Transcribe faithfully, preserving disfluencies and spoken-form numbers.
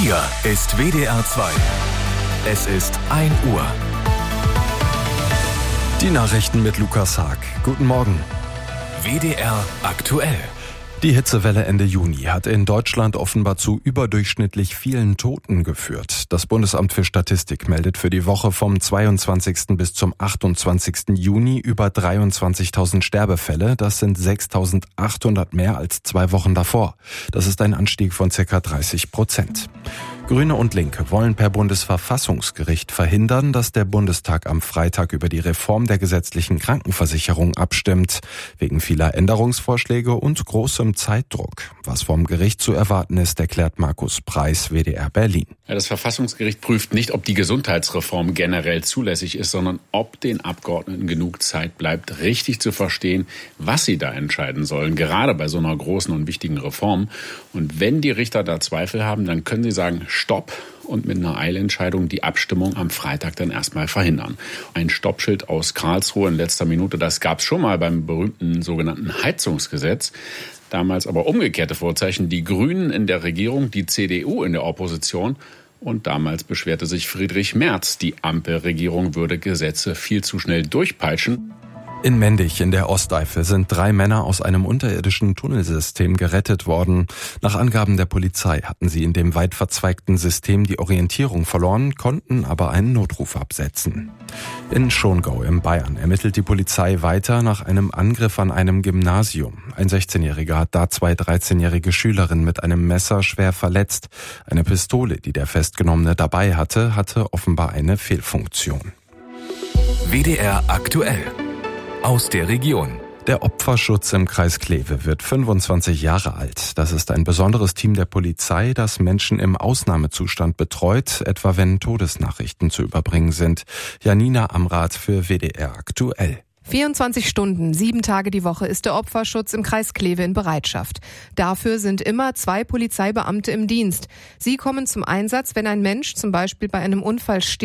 Hier ist W D R zwei. Es ist ein Uhr. Die Nachrichten mit Lukas Haag. Guten Morgen. W D R aktuell. Die Hitzewelle Ende Juni hat in Deutschland offenbar zu überdurchschnittlich vielen Toten geführt. Das Bundesamt für Statistik meldet für die Woche vom zweiundzwanzigsten bis zum achtundzwanzigsten Juni über dreiundzwanzigtausend Sterbefälle. Das sind sechstausendachthundert mehr als zwei Wochen davor. Das ist ein Anstieg von ca. dreißig Prozent. Grüne und Linke wollen per Bundesverfassungsgericht verhindern, dass der Bundestag am Freitag über die Reform der gesetzlichen Krankenversicherung abstimmt. Wegen vieler Änderungsvorschläge und großem Zeitdruck. Was vom Gericht zu erwarten ist, erklärt Markus Preis, W D R Berlin. Ja, das Verfassungsgericht prüft nicht, ob die Gesundheitsreform generell zulässig ist, sondern ob den Abgeordneten genug Zeit bleibt, richtig zu verstehen, was sie da entscheiden sollen, gerade bei so einer großen und wichtigen Reform. Und wenn die Richter da Zweifel haben, dann können sie sagen, Stopp und mit einer Eilentscheidung die Abstimmung am Freitag dann erstmal verhindern. Ein Stoppschild aus Karlsruhe in letzter Minute, das gab es schon mal beim berühmten sogenannten Heizungsgesetz. Damals aber umgekehrte Vorzeichen, die Grünen in der Regierung, die C D U in der Opposition. Und damals beschwerte sich Friedrich Merz, die Ampelregierung würde Gesetze viel zu schnell durchpeitschen. In Mendig in der Osteifel sind drei Männer aus einem unterirdischen Tunnelsystem gerettet worden. Nach Angaben der Polizei hatten sie in dem weit verzweigten System die Orientierung verloren, konnten aber einen Notruf absetzen. In Schongau in Bayern ermittelt die Polizei weiter nach einem Angriff an einem Gymnasium. Ein sechzehnjähriger hat da zwei dreizehnjährige Schülerinnen mit einem Messer schwer verletzt. Eine Pistole, die der Festgenommene dabei hatte, hatte offenbar eine Fehlfunktion. W D R aktuell. Aus der Region. Der Opferschutz im Kreis Kleve wird fünfundzwanzig Jahre alt. Das ist ein besonderes Team der Polizei, das Menschen im Ausnahmezustand betreut, etwa wenn Todesnachrichten zu überbringen sind. Janina Amrath für W D R aktuell. vierundzwanzig Stunden, sieben Tage die Woche ist der Opferschutz im Kreis Kleve in Bereitschaft. Dafür sind immer zwei Polizeibeamte im Dienst. Sie kommen zum Einsatz, wenn ein Mensch zum Beispiel bei einem Unfall stirbt